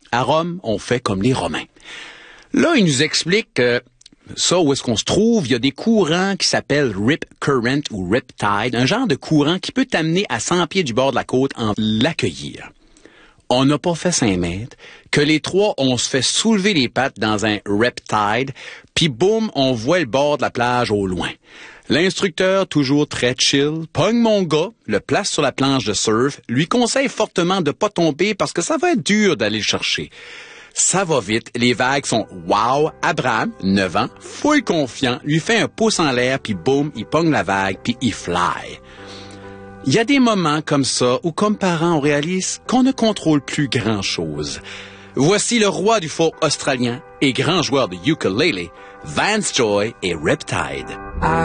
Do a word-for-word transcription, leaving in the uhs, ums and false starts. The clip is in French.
À Rome, on fait comme les Romains. Là, il nous explique que ça, où est-ce qu'on se trouve, il y a des courants qui s'appellent Rip Current ou Rip Tide, un genre de courant qui peut t'amener à cent pieds du bord de la côte en l'accueillir. On n'a pas fait cinq mètres, que les trois, on se fait soulever les pattes dans un Rip Tide, puis boum, on voit le bord de la plage au loin. L'instructeur, toujours très chill, pogne mon gars, le place sur la planche de surf, lui conseille fortement de pas tomber parce que ça va être dur d'aller le chercher. Ça va vite, les vagues sont wow. Abraham, neuf ans, full confiant, lui fait un pouce en l'air, puis boum, il pogne la vague, puis il fly. Il y a des moments comme ça où, comme parents, on réalise qu'on ne contrôle plus grand-chose. Voici le roi du folk australien et grand joueur de ukulélé, Vance Joy et Rip Tide.